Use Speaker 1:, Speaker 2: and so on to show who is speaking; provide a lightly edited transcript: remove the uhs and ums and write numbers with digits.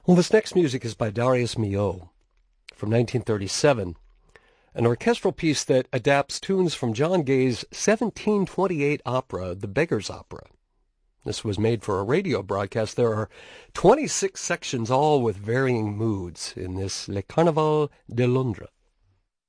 Speaker 1: Well, this next music is by Darius Milhaud from 1937, an orchestral piece that adapts tunes from John Gay's 1728 opera, The Beggar's Opera. This was made for a radio broadcast. There are 26 sections, all with varying moods, in this Le Carnaval de Londres.